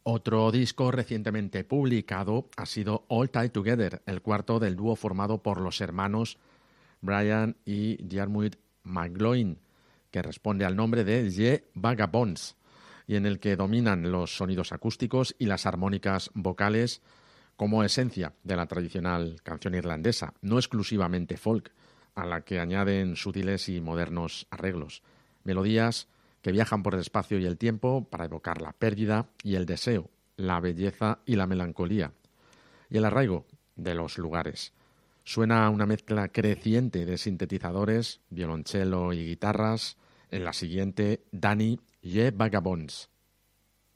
Otro disco recientemente publicado ha sido All Tied Together, el cuarto del dúo formado por los hermanos Brian y Diarmuid McGloin, que responde al nombre de The Vagabonds, y en el que dominan los sonidos acústicos y las armónicas vocales como esencia de la tradicional canción irlandesa, no exclusivamente folk, a la que añaden sutiles y modernos arreglos, melodías que viajan por el espacio y el tiempo para evocar la pérdida y el deseo, la belleza y la melancolía, y el arraigo de los lugares. Suena una mezcla creciente de sintetizadores, violonchelo y guitarras en la siguiente Danny Ye Vagabonds.